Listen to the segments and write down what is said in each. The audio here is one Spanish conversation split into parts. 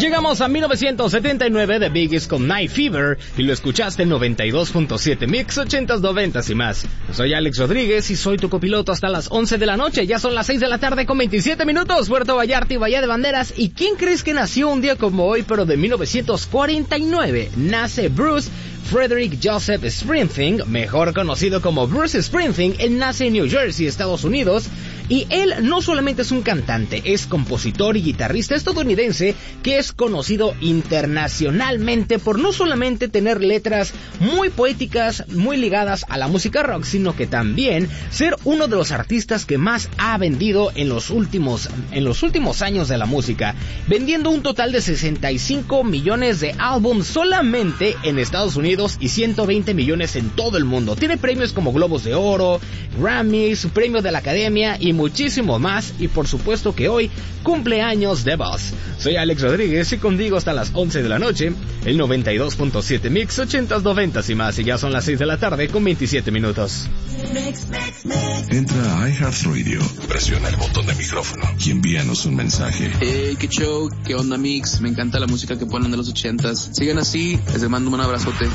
Llegamos a 1979 de Biggies con Night Fever y lo escuchaste en 92.7 Mix 80s, 90s y más. Soy Alex Rodríguez y soy tu copiloto hasta las 11 de la noche. Ya son las 6 de la tarde con 27 minutos. Puerto Vallarta y Bahía de Banderas. ¿Y quién crees que nació un día como hoy, pero de 1949? Nace Bruce Frederick Joseph Springsteen, mejor conocido como Bruce Springsteen. Él nace en New Jersey, Estados Unidos. Y él no solamente es un cantante, es compositor y guitarrista estadounidense que es conocido internacionalmente por no solamente tener letras muy poéticas, muy ligadas a la música rock, sino que también ser uno de los artistas que más ha vendido en los últimos años de la música, vendiendo un total de 65 millones de álbumes solamente en Estados Unidos y 120 millones en todo el mundo. Tiene premios como Globos de Oro, Grammys, premio de la Academia y muchísimo más, y por supuesto que hoy cumpleaños de Boss. Soy Alex Rodríguez y contigo hasta las 11 de la noche, el 92.7 Mix 80s, 90s y más, y ya son las 6 de la tarde con 27 minutos. Entra a iHeartRadio, presiona el botón de micrófono y envíanos un mensaje. Hey, qué show, qué onda Mix, me encanta la música que ponen de los 80s. Sigan así, les mando un abrazote.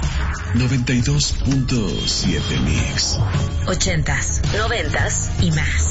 92.7 Mix 80s, 90s y más.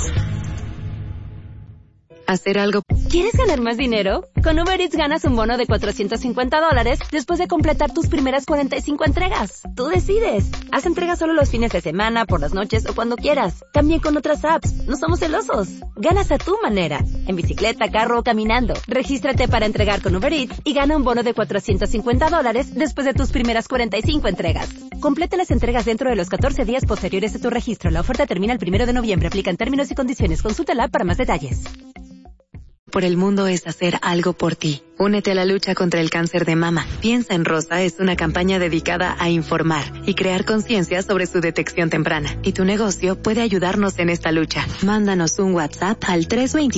Hacer algo. ¿Quieres ganar más dinero? Con Uber Eats ganas un bono de $450 después de completar tus primeras 45 entregas. Tú decides. Haz entregas solo los fines de semana, por las noches o cuando quieras. También con otras apps. No somos celosos. Ganas a tu manera. En bicicleta, carro o caminando. Regístrate para entregar con Uber Eats y gana un bono de $450 después de tus primeras 45 entregas. Completa las entregas dentro de los 14 días posteriores a tu registro. La oferta termina el 1 de noviembre. Aplican términos y condiciones. Consúltala para más detalles. Por el mundo es hacer algo por ti. Únete a la lucha contra el cáncer de mama. Piensa en Rosa es una campaña dedicada a informar y crear conciencia sobre su detección temprana. Y tu negocio puede ayudarnos en esta lucha. Mándanos un WhatsApp al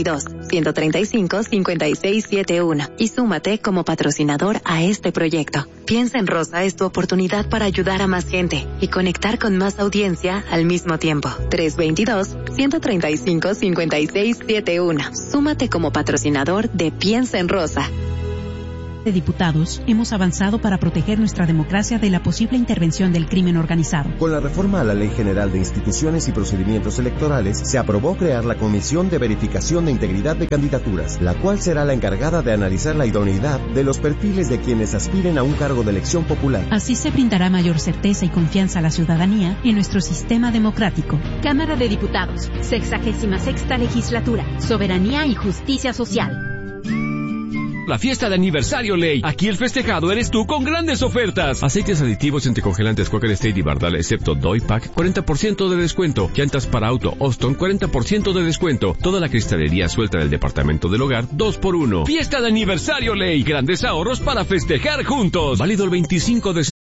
322-135-5671 y súmate como patrocinador a este proyecto. Piensa en Rosa es tu oportunidad para ayudar a más gente y conectar con más audiencia al mismo tiempo. 322-135-5671. Súmate como patrocinador de Piensa en Rosa. De diputados, hemos avanzado para proteger nuestra democracia de la posible intervención del crimen organizado. Con la reforma a la Ley General de Instituciones y Procedimientos Electorales, se aprobó crear la Comisión de Verificación de Integridad de Candidaturas, la cual será la encargada de analizar la idoneidad de los perfiles de quienes aspiren a un cargo de elección popular. Así se brindará mayor certeza y confianza a la ciudadanía en nuestro sistema democrático. Cámara de Diputados, 66ª Legislatura, Soberanía y Justicia Social. La fiesta de aniversario Ley. Aquí el festejado eres tú con grandes ofertas. Aceites aditivos entre congelantes Quaker State y Bardal excepto Doy Pack, 40% de descuento. Llantas para auto Austin, 40% de descuento. Toda la cristalería suelta del departamento del hogar, 2x1. Fiesta de aniversario Ley. Grandes ahorros para festejar juntos. Válido el 25 de